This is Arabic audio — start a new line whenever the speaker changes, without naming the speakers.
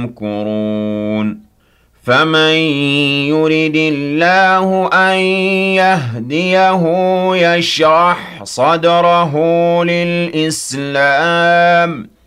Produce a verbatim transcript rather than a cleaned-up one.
يَمْكُرُونَ فَمَن يُرِدِ اللَّهُ أَن يَهْدِيَهُ يَشْرَحْ صَدْرَهُ لِلْإِسْلَامِ